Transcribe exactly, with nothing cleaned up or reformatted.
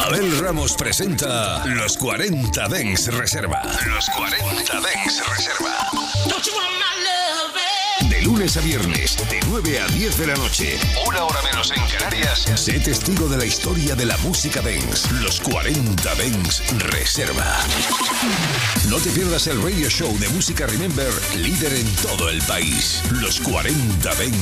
Abel Ramos presenta Los cuarenta Dance Reserva. Los cuarenta Dance Reserva. De lunes a viernes, de nueve a diez de la noche, una hora menos en Canarias, sé testigo de la historia de la música dance. Los cuarenta Dance Reserva. No te pierdas el radio show de música Remember, líder en todo el país. Los cuarenta Dance